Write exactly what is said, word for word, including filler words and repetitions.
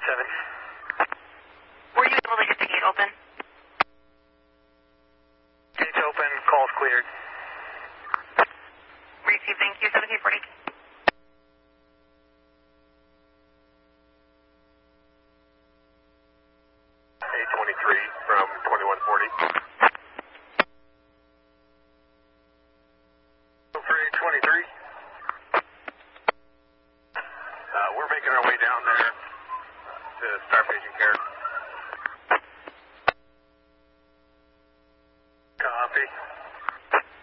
seven. Were you able to get the gate open? Gate's open, call's cleared. Receive, thank you, seventeen forty. eight twenty-three from twenty-one forty. For eight twenty-three. Uh, we're making our way down there to start patient care.